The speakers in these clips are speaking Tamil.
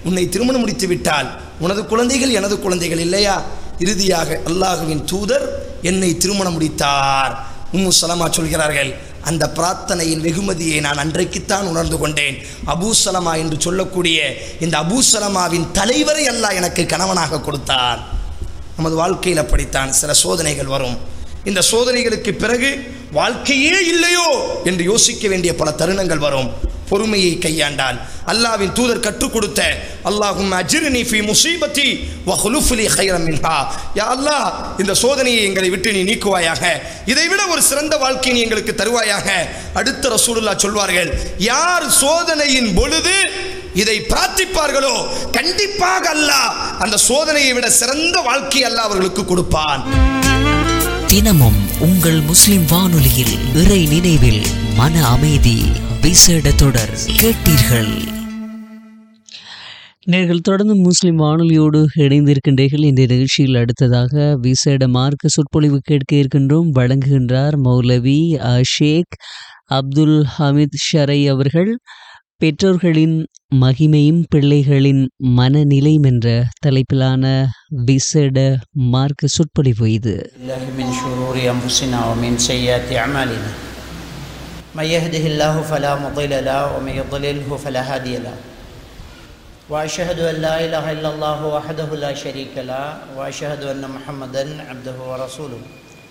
உன்னை திருமணம் முடித்து விட்டால் உனது குழந்தைகள் எனது குழந்தைகள் இல்லையா? இறுதியாக அல்லாஹ்வின் தூதர் என்னை திருமணம் முடித்தார். உம்மு சலமா சொல்கிறார்கள், அந்த பிரார்த்தனையின் வெகுமதியை நான் அன்றைக்குத்தான் உணர்ந்து கொண்டேன். அபூ சலமா என்று சொல்லக்கூடிய இந்த அபூ சலமாவின் தலைவரை அல்லாஹ் எனக்கு கணவனாக கொடுத்தார். நமது வாழ்க்கையில் அப்படித்தான் சில சோதனைகள் வரும். இந்த சோதனைகளுக்கு பிறகு வாழ்க்கையே இல்லையோ என்று யோசிக்க வேண்டிய பல தருணங்கள் வரும். பொறுமையை கையாண்டால் அல்லாஹ்வின் தூதர் கற்றுக் கொடுத்த அல்லாஹும்ம அஜிர்னி ஃபீ முஸீபத்தி வ ஹுலுஃப் லி கைரம் மின்ஹா, யா அல்லாஹ் இந்த சோதனையை எங்களை விட்டு நீ நீக்குவாயாக, இதைவிட ஒரு சிறந்த வாழ்க்கையை நீ எங்களுக்கு தருவாயாக. அடுத்த ரசூலுல்லாஹ் சொல்வார்கள், யார் சோதனையின் பொழுது இதை பிரார்த்திப்பார்களோ கண்டிப்பாக அல்லாஹ் அந்த சோதனையை விட சிறந்த வாழ்க்கை அல்லாஹ் அவர்களுக்கு கொடுப்பான். தினமும் உங்கள் முஸ்லிம் வானொலியில் இறை நினைவில் மன அமைதி விசேட தொடர் கேட்டீர்கள். நேர்கள் தொடர்ந்து முஸ்லிம் வானொலியோடு இணைந்திருக்கின்றீர்கள். இந்த நிகழ்ச்சியில் அடுத்ததாக விசேட மார்க்க சொற்பொழிவு கேட்க இருக்கின்றோம். வழங்குகின்றார் மௌலவி ஷேக் அப்துல் ஹமீத் ஷரை அவர்கள். பெற்றோர்களின் மகிமையும் பிள்ளைகளின் மனநிலையும் என்ற தலைப்பிலான விசேட மார்க்க சொற்பொழிவு இது. من يهده الله فلا مضل له ومن يضلله فلا هادي له وأشهد أن لا إله إلا الله وحده لا شريك له وأشهد أن محمدا عبده ورسوله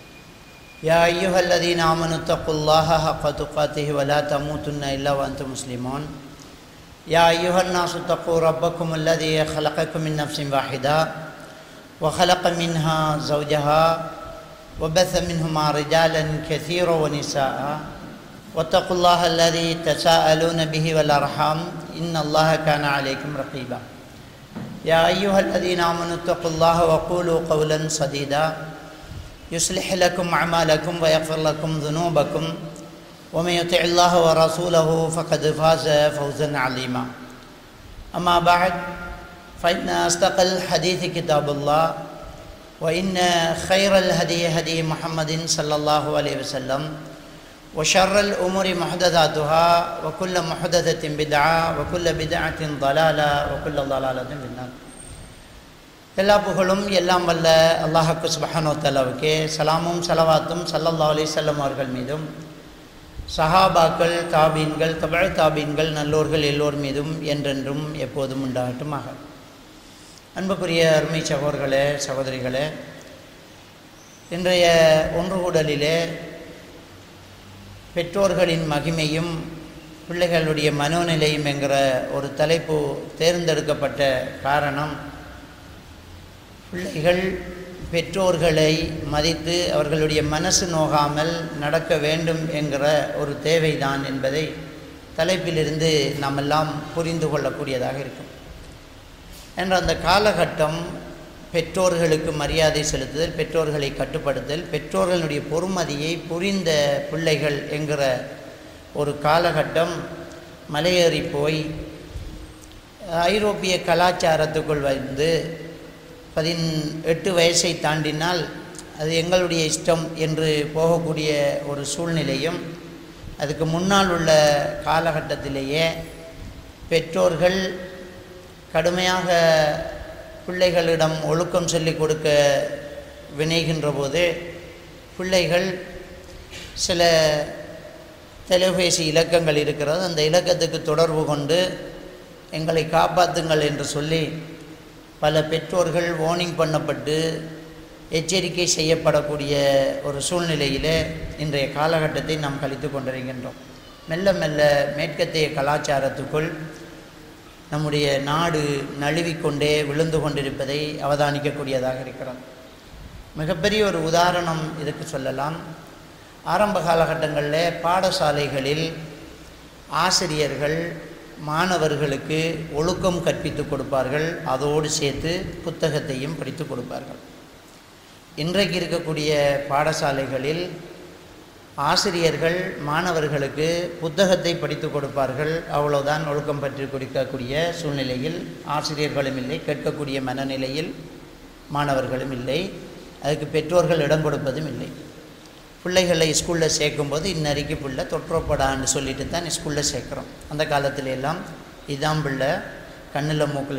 يا أيها الذين آمنوا اتقوا الله حق تقاته ولا تموتن إلا وأنتم مسلمون يا أيها الناس اتقوا ربكم الذي خلقكم من نفس واحدة وخلق منها زوجها وبث منهما رجالا كثيرا ونساء واتقوا الله الذي تساءلون به والأرحام إن الله كان عليكم رقيبا يا أيها الذين آمنوا اتقوا الله وقولوا قولا سديدا يصلح لكم أعمالكم ويغفر لكم ذنوبكم ومن يطع الله ورسوله فقد فاز فوزا عظيما أما بعد فإن أصدق الحديث كتاب الله وإن خير الهدي هدي محمد صلى الله عليه وسلم وشر الأمور محدثاتها وكل محدثة بدعة وكل بدعة ضلالة وكل ضلالة في النار. எல்லா புகழும் எல்லாம் வல்ல அல்லாஹ்வுக்கு சுப்ஹானஹு வ தஆலாவுக்கே, சலாமும் ஸலவாத்தும் ஸல்லல்லாஹு அலைஹி வஸல்லம் அவர்கள் மீதும், சஹாபாக்கள், தாபீன்கள், தபஅ தாபீன்கள், நல்லோர்கள் எல்லோர் மீதும் என்றென்றும் எப்போதும் உண்டாகட்டுமாக. அன்புக்குரிய அருமை சகோதரர்களே, சகோதரிகளே, இன்றைய ஒன்றுகூடலிலே பெற்றோர்களின் மகிமையும் பிள்ளைகளுடைய மனோநிலையும் என்கிற ஒரு தலைப்பு தேர்ந்தெடுக்கப்பட்ட காரணம், பிள்ளைகள் பெற்றோர்களை மதித்து அவர்களுடைய மனசு நோகாமல் நடக்க வேண்டும் என்கிற ஒரு தேவைதான் என்பதை தலைப்பிலிருந்து நாம் எல்லாம் புரிந்து கொள்ளக்கூடியதாக இருக்கும். என்ற அந்த காலகட்டம் பெற்றோர்களுக்கு மரியாதை செலுத்துதல், பெற்றோர்களை கட்டுப்படுத்தல், பெற்றோர்களுடைய பொறுமதியை புரிந்த பிள்ளைகள் என்கிற ஒரு காலகட்டம் மலையேறி போய் ஐரோப்பிய கலாச்சாரத்துக்குள் வந்து 18 வயசை தாண்டினால் அது எங்களுடைய இஷ்டம் என்று போகக்கூடிய ஒரு சூழ்நிலையும், அதுக்கு முன்னால் உள்ள காலகட்டத்திலேயே பெற்றோர்கள் கடுமையாக பிள்ளைகளிடம் ஒழுக்கம் சொல்லிக் கொடுக்க வினைகின்ற போது பிள்ளைகள் சில தொலைபேசி இலக்கங்கள் இருக்கிறது, அந்த இலக்கத்துக்கு தொடர்பு கொண்டு எங்களை காப்பாற்றுங்கள் என்று சொல்லி பல பெற்றோர்கள் வார்னிங் பண்ணப்பட்டு எச்சரிக்கை செய்யப்படக்கூடிய ஒரு சூழ்நிலையிலே இன்றைய காலகட்டத்தை நாம் கழித்து கொண்டிருக்கின்றோம். மெல்ல மெல்ல மேற்கத்திய கலாச்சாரத்துக்குள் நம்முடைய நாடு நழுவிக்கொண்டே விழுந்து கொண்டிருப்பதை அவதானிக்கக்கூடியதாக இருக்கிறது. மிகப்பெரிய ஒரு உதாரணம் இதுக்கு சொல்லலாம். ஆரம்ப காலகட்டங்களில் பாடசாலைகளில் ஆசிரியர்கள் மாணவர்களுக்கு ஒழுக்கம் கற்பித்து கொடுப்பார்கள், அதோடு சேர்த்து புத்தகத்தையும் படித்து கொடுப்பார்கள். இன்றைக்கு இருக்கக்கூடிய பாடசாலைகளில் ஆசிரியர்கள் மாணவர்களுக்கு புத்தகத்தை படித்து கொடுப்பார்கள், அவ்வளோதான், ஒழுக்கம் பற்றி கொடுக்கக்கூடிய சூழ்நிலையில் ஆசிரியர்களும் இல்லை, கேட்கக்கூடிய மனநிலையில் மாணவர்களும் இல்லை, அதுக்கு பெற்றோர்கள் இடம் கொடுப்பதும் இல்லை. பிள்ளைகளை ஸ்கூலில் சேர்க்கும்போது இன்னறைக்கு பிள்ளை தொற்றப்படான்னு சொல்லிட்டு தான் ஸ்கூலில் சேர்க்குறோம். அந்த காலத்துல எல்லாம் இதான் பிள்ளை, கண்ணில் மூக்கில்